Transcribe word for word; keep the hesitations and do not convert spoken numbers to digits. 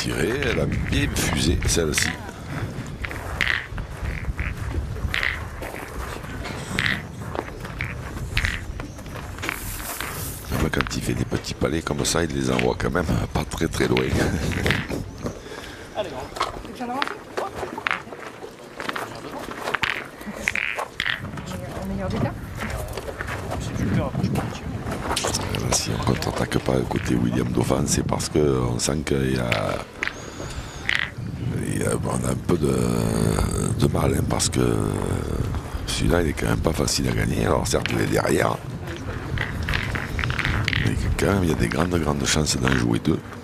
tiré, elle a bien fusé celle-ci. Même quand il fait des petits palets comme ça, il les envoie quand même pas très très loin. Allez, grand. Tu veux que j'en avance? Au meilleur des cas. C'est super, franchement, tu Là, si on ne contre-attaque pas côté William Dauphin, c'est parce qu'on sent qu'il y a, il y a- on a un peu de, de mal, hein, parce que celui-là, il est quand même pas facile à gagner. Alors certes, il est derrière, mais quand même, il y a des grandes, grandes chances d'en jouer deux.